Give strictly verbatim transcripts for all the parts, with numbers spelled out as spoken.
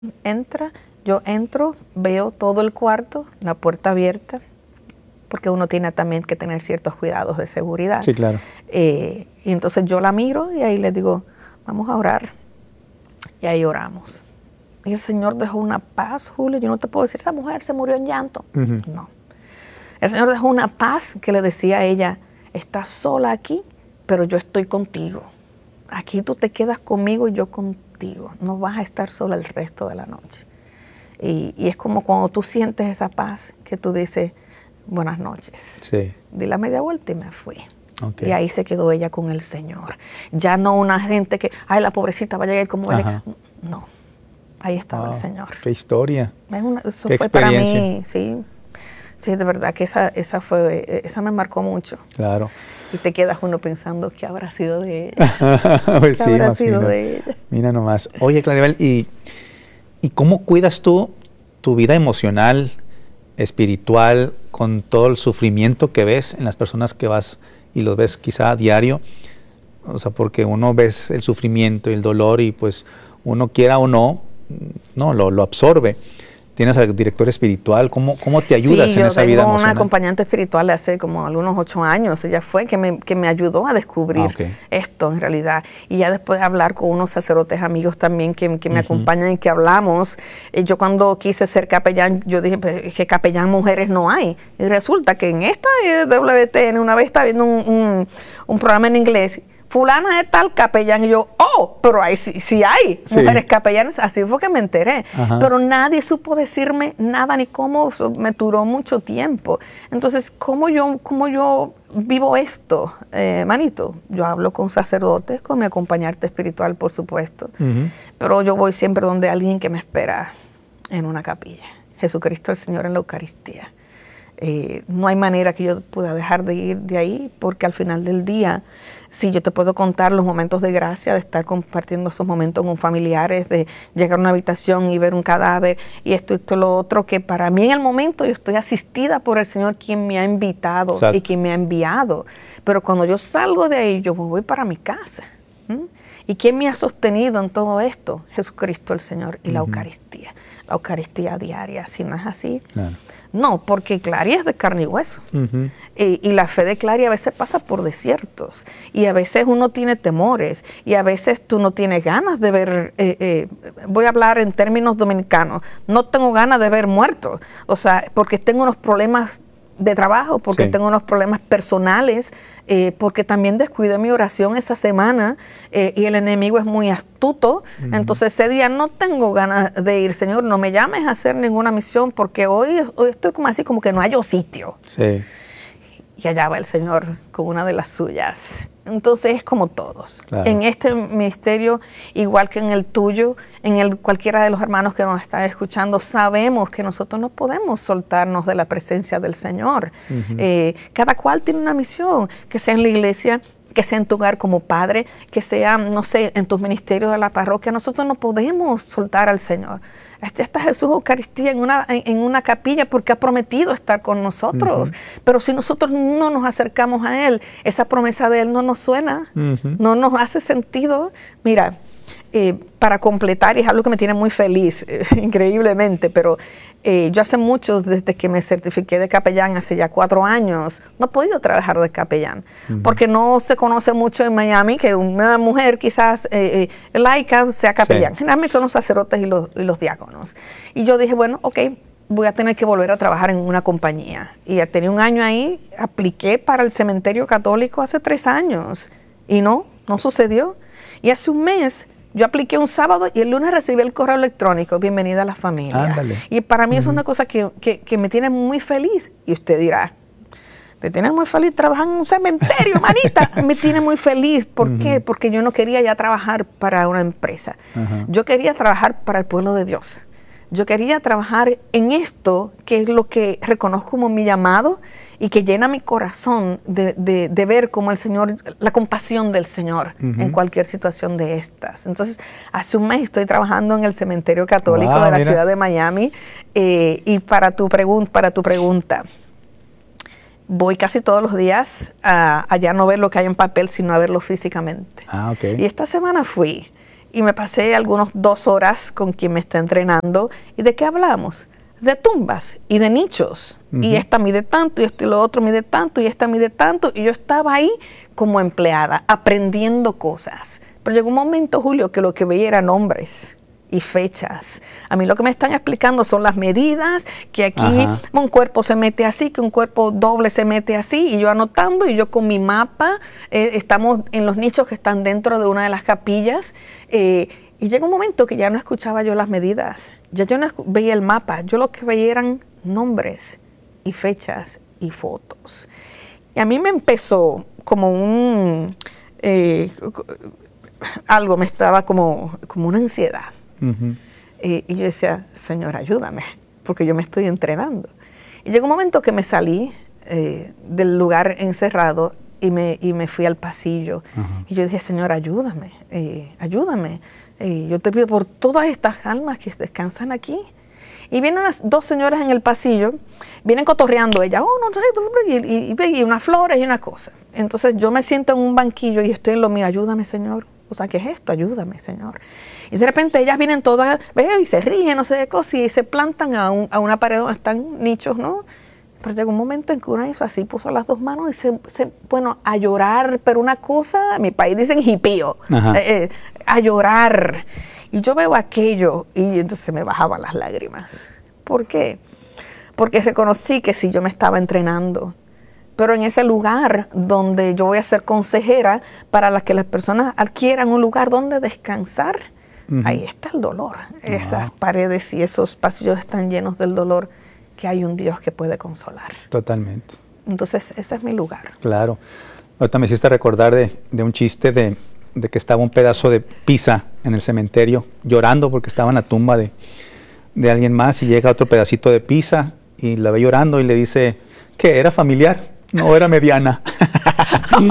entra, yo entro, veo todo el cuarto, la puerta abierta, porque uno tiene también que tener ciertos cuidados de seguridad. Sí, claro. Eh, y entonces yo la miro y ahí le digo, vamos a orar. Y ahí oramos. Y el Señor dejó una paz, Julio. Yo no te puedo decir, esa mujer se murió en llanto. Uh-huh. No. El Señor dejó una paz que le decía a ella, estás sola aquí, pero yo estoy contigo. Aquí tú te quedas conmigo y yo contigo. No vas a estar sola el resto de la noche. Y, y es como cuando tú sientes esa paz que tú dices, buenas noches. Sí. Di la media vuelta y me fui. Okay. Y ahí se quedó ella con el Señor. Ya no una gente que, ay, la pobrecita va a llegar como ella. No, ahí estaba wow, el Señor. Qué historia. Es una, eso qué fue para mí, sí. Sí, de verdad que esa, esa fue, esa me marcó mucho. Claro. Y te quedas uno pensando qué habrá sido de ella. Pues ¿Qué sí, habrá imagino. sido de ella? Mira nomás. Oye, Claribel, ¿y, ¿y cómo cuidas tú tu vida emocional, espiritual, con todo el sufrimiento que ves en las personas que vas y los ves quizá a diario? O sea, porque uno ves el sufrimiento y el dolor y pues uno quiera o no, no, lo, lo absorbe. Tienes al director espiritual, ¿cómo, cómo te ayudas sí, en esa vida emocional? Sí, yo tengo una acompañante espiritual de hace como algunos ocho años, ella fue que me, que me ayudó a descubrir ah, okay. esto en realidad, y ya después de hablar con unos sacerdotes amigos también que, que me uh-huh. acompañan y que hablamos, eh, yo cuando quise ser capellán, yo dije pues, que capellán mujeres no hay, y resulta que en esta W T N una vez estaba viendo un, un, un programa en inglés, fulana de tal capellán, y yo, oh, pero ahí sí, sí hay sí. mujeres capellanas, así fue que me enteré, ajá. pero nadie supo decirme nada ni cómo, me duró mucho tiempo. Entonces, ¿cómo yo, cómo yo vivo esto, eh, manito? Yo hablo con sacerdotes, con mi acompañante espiritual, por supuesto, uh-huh. pero yo voy siempre donde alguien que me espera en una capilla, Jesucristo el Señor en la Eucaristía. Eh, no hay manera que yo pueda dejar de ir de ahí, porque al final del día, sí, yo te puedo contar los momentos de gracia, de estar compartiendo esos momentos con familiares, de llegar a una habitación y ver un cadáver, y esto, esto, lo otro, que para mí en el momento yo estoy asistida por el Señor, quien me ha invitado Exacto. y quien me ha enviado, pero cuando yo salgo de ahí, yo me voy para mi casa. ¿Mm? ¿Y quién me ha sostenido en todo esto? Jesucristo el Señor y uh-huh. la Eucaristía, la Eucaristía diaria. Si no es así, claro. no, porque Clary es de carne y hueso. Uh-huh. eh, y la fe de Clary a veces pasa por desiertos, y a veces uno tiene temores, y a veces tú no tienes ganas de ver, eh, eh, voy a hablar en términos dominicanos, no tengo ganas de ver muertos, o sea, porque tengo unos problemas de trabajo, porque sí. tengo unos problemas personales, eh, porque también descuidé mi oración esa semana, eh, y el enemigo es muy astuto, uh-huh. entonces ese día no tengo ganas de ir, Señor, no me llames a hacer ninguna misión, porque hoy, hoy estoy como así, como que no hallo sitio. Sí. Y allá va el Señor con una de las suyas. Entonces es como todos. Claro. En este ministerio, igual que en el tuyo, en el cualquiera de los hermanos que nos están escuchando, sabemos que nosotros no podemos soltarnos de la presencia del Señor. Uh-huh. Eh, cada cual tiene una misión, que sea en la iglesia, que sea en tu hogar como padre, que sea, no sé, en tus ministerios de la parroquia. Nosotros no podemos soltar al Señor. Este está Jesús Eucaristía en una, en, en una capilla porque ha prometido estar con nosotros. Uh-huh. Pero si nosotros no nos acercamos a Él, esa promesa de Él no nos suena, uh-huh. no nos hace sentido. Mira, eh, para completar, y es algo que me tiene muy feliz, eh, increíblemente, pero eh, yo hace mucho, desde que me certifiqué de capellán, hace ya cuatro años, no he podido trabajar de capellán, uh-huh. porque no se conoce mucho en Miami que una mujer quizás eh, eh, laica sea capellán. Sí. Generalmente son los sacerdotes y los, y los diáconos. Y yo dije, bueno, ok, voy a tener que volver a trabajar en una compañía. Y ya tenía un año ahí, apliqué para el cementerio católico hace tres años, y no, no sucedió. Y hace un mes, yo apliqué un sábado y el lunes recibí el correo electrónico, bienvenida a la familia. Ándale. Y para mí uh-huh. es una cosa que, que, que me tiene muy feliz. Y usted dirá, te tiene muy feliz trabajar en un cementerio, manita. Me tiene muy feliz. ¿Por uh-huh. qué? Porque yo no quería ya trabajar para una empresa. Uh-huh. Yo quería trabajar para el pueblo de Dios. Yo quería trabajar en esto, que es lo que reconozco como mi llamado y que llena mi corazón de, de, de ver como el Señor, la compasión del Señor uh-huh. en cualquier situación de estas. Entonces, hace un mes estoy trabajando en el cementerio católico wow, de la mira. ciudad de Miami, eh, y para tu, pregun- para tu pregunta, voy casi todos los días a allá no ver lo que hay en papel, sino a verlo físicamente. Ah, okay. Y esta semana fui. y me pasé algunos dos horas con quien me está entrenando. ¿Y de qué hablamos? De tumbas y de nichos. Uh-huh. Y esta mide tanto, y esto y lo otro mide tanto, y esta mide tanto. Y yo estaba ahí como empleada, aprendiendo cosas. Pero llegó un momento, Julio, que lo que veía eran nombres y fechas. A mí lo que me están explicando son las medidas, que aquí Ajá. un cuerpo se mete así, que un cuerpo doble se mete así, y yo anotando, y yo con mi mapa, eh, estamos en los nichos que están dentro de una de las capillas, eh, y llega un momento que ya no escuchaba yo las medidas, ya yo no veía el mapa, yo lo que veía eran nombres y fechas y fotos. Y a mí me empezó como un, eh, algo me estaba como, como una ansiedad. Uh-huh. eh, y yo decía, Señor, ayúdame, porque yo me estoy entrenando. Y llegó un momento que me salí eh, del lugar encerrado y me, y me fui al pasillo. Uh-huh. Y yo dije, Señor, ayúdame, eh, ayúdame. Eh, yo te pido por todas estas almas que descansan aquí. Y vienen unas dos señoras en el pasillo, vienen cotorreando ella, oh, no, y, y, y unas flores y una cosa. Entonces yo me siento en un banquillo y estoy en lo mío, ayúdame, Señor. O sea, ¿qué es esto? Ayúdame, Señor. Y de repente ellas vienen todas, ¿ves? Y se ríen, no sé qué cosa, y se plantan a, un, a una pared donde están nichos, ¿no? Pero llegó un momento en que una hizo así, puso las dos manos y se, se bueno, a llorar, pero una cosa, en mi país dicen hipío, eh, eh, a llorar. Y yo veo aquello y entonces se me bajaban las lágrimas. ¿Por qué? Porque reconocí que sí, yo me estaba entrenando, pero en ese lugar donde yo voy a ser consejera para las que las personas adquieran un lugar donde descansar, uh-huh. ahí está el dolor. Uh-huh. Esas paredes y esos pasillos están llenos del dolor, que hay un Dios que puede consolar. Totalmente. Entonces, ese es mi lugar. Claro. Ahorita me hiciste recordar de, de un chiste de, de que estaba un pedazo de pizza en el cementerio llorando porque estaba en la tumba de, de alguien más, y llega otro pedacito de pizza y la ve llorando y le dice, ¿qué? ¿Era familiar? No, era mediana. Oh my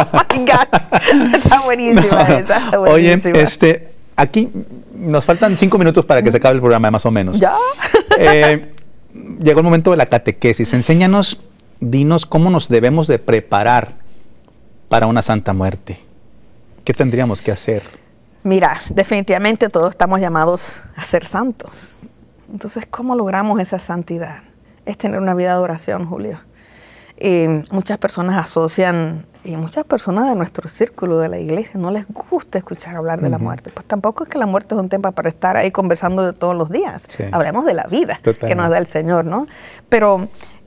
God. Está buenísima esa. Está buenísima. Oye, este, aquí nos faltan cinco minutos para que se acabe el programa, más o menos. ¿Ya? Eh, llegó el momento de la catequesis. Enséñanos, dinos cómo nos debemos de preparar para una santa muerte. ¿Qué tendríamos que hacer? Mira, definitivamente todos estamos llamados a ser santos. Entonces, ¿cómo logramos esa santidad? Es tener una vida de oración, Julio. Eh, muchas personas asocian, y muchas personas de nuestro círculo de la iglesia no les gusta escuchar hablar de uh-huh. la muerte. Pues tampoco es que la muerte es un tema para estar ahí conversando de todos los días. Sí. Hablemos de la vida Totalmente. Que nos da el Señor, ¿no? Pero,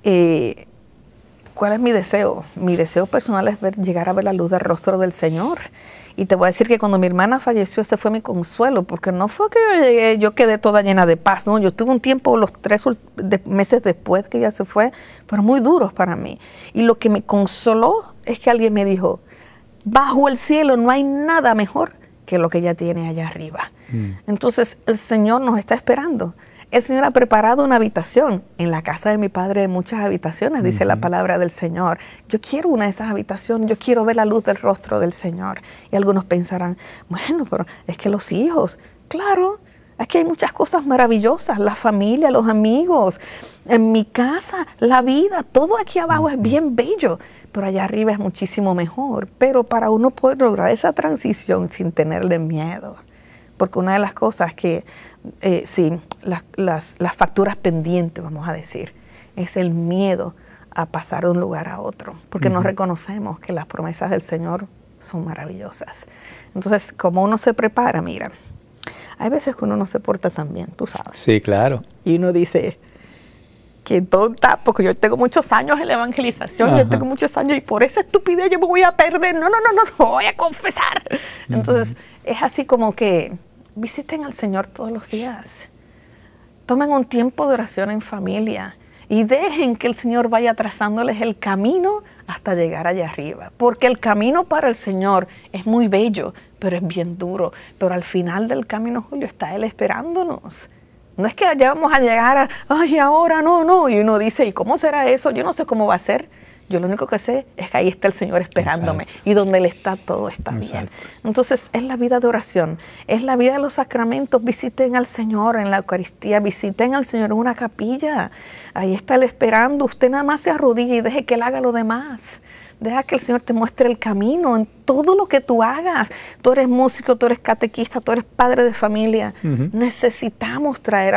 eh, ¿cuál es mi deseo? Mi deseo personal es ver, llegar a ver la luz del rostro del Señor. Y te voy a decir que cuando mi hermana falleció, ese fue mi consuelo, porque no fue que yo llegué, yo quedé toda llena de paz, ¿no? Yo tuve un tiempo, los tres de, meses después que ella se fue, fueron muy duros para mí. Y lo que me consoló es que alguien me dijo, bajo el cielo no hay nada mejor que lo que ella tiene allá arriba. Mm. Entonces, el Señor nos está esperando. El Señor ha preparado una habitación. En la casa de mi padre hay muchas habitaciones, dice uh-huh. la palabra del Señor. Yo quiero una de esas habitaciones, yo quiero ver la luz del rostro del Señor. Y algunos pensarán, bueno, pero es que los hijos, claro, es que hay muchas cosas maravillosas, la familia, los amigos, en mi casa, la vida, todo aquí abajo uh-huh. es bien bello, pero allá arriba es muchísimo mejor. Pero para uno poder lograr esa transición sin tenerle miedo, porque una de las cosas que, eh, sí, las, las, las facturas pendientes, vamos a decir, es el miedo a pasar de un lugar a otro, porque uh-huh. no reconocemos que las promesas del Señor son maravillosas. Entonces, como uno se prepara, mira, hay veces que uno no se porta tan bien, tú sabes. Sí, claro. Y uno dice, qué tonta, porque yo tengo muchos años en la evangelización, uh-huh. yo tengo muchos años y por esa estupidez yo me voy a perder. No, no, no, no, no voy a confesar. Uh-huh. Entonces, es así como que visiten al Señor todos los días. Tomen un tiempo de oración en familia y dejen que el Señor vaya trazándoles el camino hasta llegar allá arriba. Porque el camino para el Señor es muy bello, pero es bien duro. Pero al final del camino, Julio, está Él esperándonos. No es que allá vamos a llegar a, ay, ahora no, no. Y uno dice, ¿y cómo será eso? Yo no sé cómo va a ser. Yo lo único que sé es que ahí está el Señor esperándome. Exacto. Y donde Él está, todo está Exacto. bien. Entonces, es la vida de oración. Es la vida de los sacramentos. Visiten al Señor en la Eucaristía. Visiten al Señor en una capilla. Ahí está Él esperando. Usted nada más se arrodilla y deje que Él haga lo demás. Deja que el Señor te muestre el camino en todo lo que tú hagas. Tú eres músico, tú eres catequista, tú eres padre de familia. Uh-huh. Necesitamos traer